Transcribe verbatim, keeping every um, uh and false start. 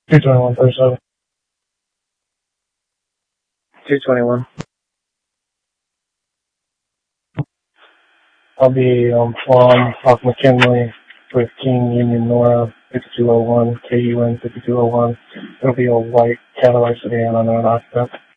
two twenty-one thirty-seven. two twenty-one. I'll be um, from off McKinley with King Union Nora fifty-two oh one, K U N fifty-two oh one. It'll be a white Cadillac sedan under an occupant.